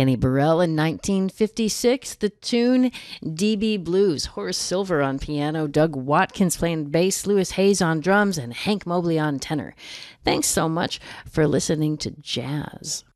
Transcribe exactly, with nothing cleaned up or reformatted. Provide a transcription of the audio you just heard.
Kenny Burrell in nineteen fifty-six, the tune D B Blues, Horace Silver on piano, Doug Watkins playing bass, Louis Hayes on drums, and Hank Mobley on tenor. Thanks so much for listening to jazz.